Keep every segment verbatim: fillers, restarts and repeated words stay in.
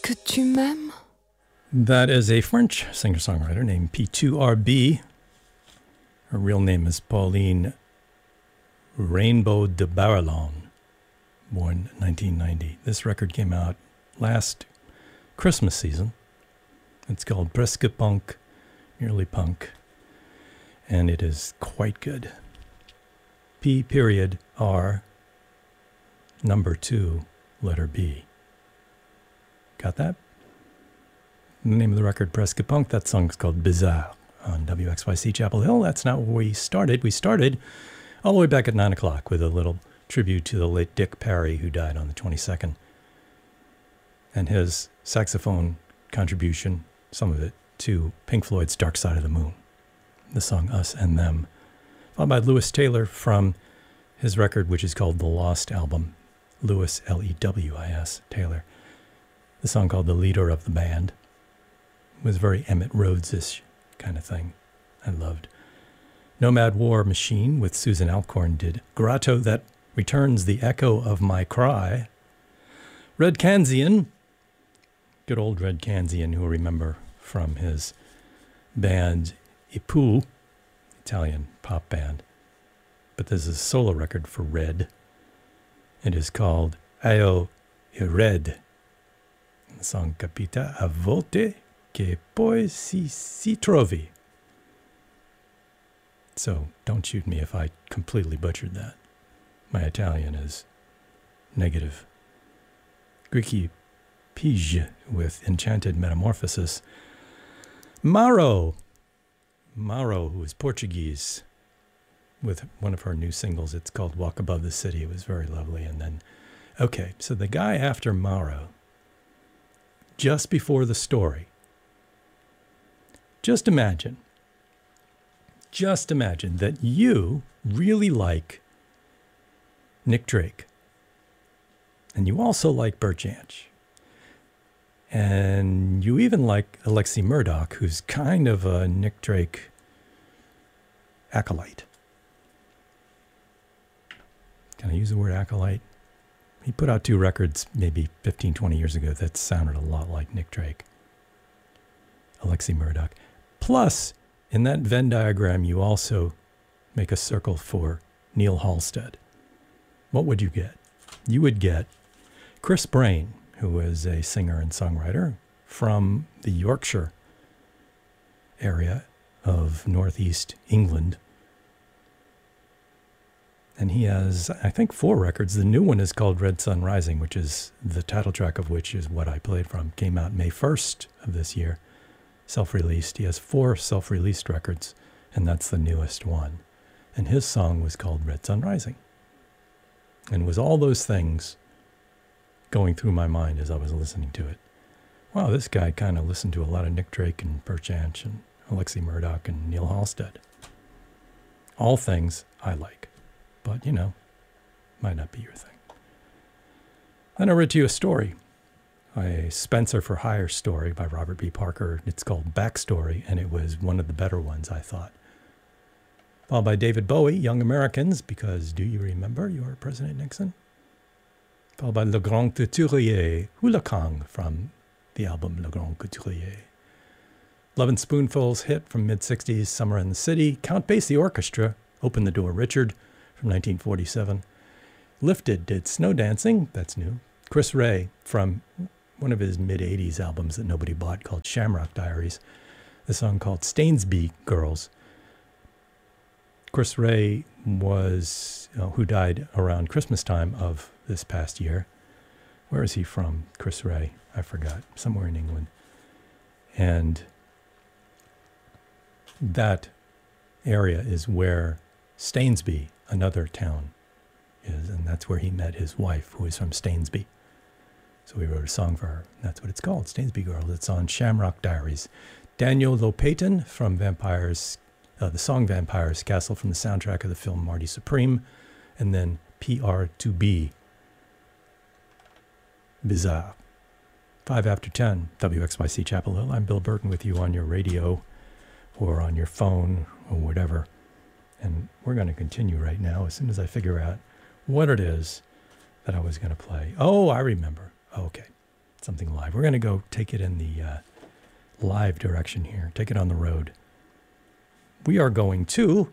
que tu m'aimes? That is a French singer-songwriter named P two R B. Her real name is Pauline Rainbow de Barillon, born nineteen ninety. This record came out last Christmas season. It's called Presque Punk, Nearly Punk, and it is quite good. P period R, number two, letter B. Got that? The name of the record, Presque Punk. That song's called Bizarre on W X Y C Chapel Hill. That's not where we started. We started all the way back at nine o'clock with a little tribute to the late Dick Parry, who died on the twenty-second, and his saxophone contribution, some of it, to Pink Floyd's Dark Side of the Moon, the song Us and Them, followed by Lewis Taylor from his record, which is called The Lost Album, Lewis, L E W I S, Taylor. The song called The Leader of the Band. It was very Emmett Rhodes-ish kind of thing. I loved. Nomad War Machine with Susan Alcorn did Grotto That Returns the Echo of My Cry. Red Kanzian, good old Red Kanzian, who will remember from his band Ipu, Italian pop band. But this is a solo record for Red. It is called Io e Red. The song Capita a volte che poi si, si trovi. So don't shoot me if I completely butchered that. My Italian is negative. Griki Pige with Enchanted Metamorphosis. Maro. Maro, who is Portuguese, with one of her new singles. It's called Walk Above the City. It was very lovely. And then, okay, so the guy after Maro, just before the story, just imagine, just imagine that you really like Nick Drake, and you also like Bert Jansch, and you even like Alexei Murdoch, who's kind of a Nick Drake acolyte. Can I use the word acolyte? He put out two records maybe fifteen, twenty years ago that sounded a lot like Nick Drake. Alexei Murdoch. Plus, in that Venn diagram, you also make a circle for Neil Halstead. What would you get? You would get Chris Brain, who is a singer and songwriter from the Yorkshire area of northeast England. And he has, I think, four records. The new one is called Red Sun Rising, which is the title track of which is what I played from. Came out May first of this year, self-released. He has four self-released records, and that's the newest one. And his song was called Red Sun Rising. And it was all those things going through my mind as I was listening to it. Wow, this guy kind of listened to a lot of Nick Drake and Bert Jansch and Alexei Murdoch and Neil Halstead. All things I like. But, you know, might not be your thing. Then I read to you a story, a Spencer for Hire story by Robert B. Parker. It's called Backstory, and it was one of the better ones, I thought. Followed by David Bowie, Young Americans, because do you remember your President Nixon? Followed by Le Grand Couturier, Hula Kong from the album Le Grand Couturier. Lovin' Spoonful's hit from mid-sixties, Summer in the City. Count Basie Orchestra, Open the Door Richard, from nineteen forty-seven. Lifted did Snow Dancing, that's new. Chris Ray from one of his mid-eighties albums that nobody bought called Shamrock Diaries. The song called Stainsby Girls. Chris Ray was, uh, who died around Christmas time of this past year. Where is he from, Chris Ray? I forgot. Somewhere in England. And that area is where Stainsby, another town, is, and that's where he met his wife, who is from Stainsby. So we wrote a song for her. That's what it's called, Stainsby Girls. It's on Shamrock Diaries. Daniel Lopatin from Vampires, uh, the song Vampires Castle from the soundtrack of the film Marty Supreme, and then P R two B, Bizarre. Five after ten, W X Y C Chapel Hill. I'm Bill Burton with you on your radio or on your phone or whatever. And we're going to continue right now as soon as I figure out what it is that I was going to play. Oh, I remember. Okay. something live. We're going to go take it in the uh, live direction here, take it on the road. We are going to,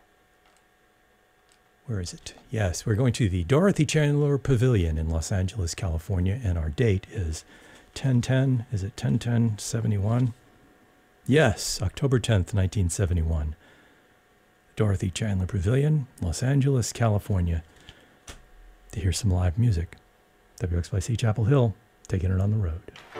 where is it? Yes, we're going to the Dorothy Chandler Pavilion in Los Angeles, California, and our date is ten ten, is it ten ten seventy-one? Yes, October tenth, nineteen seventy-one. Dorothy Chandler Pavilion, Los Angeles, California, to hear some live music. W X Y C Chapel Hill, taking it on the road.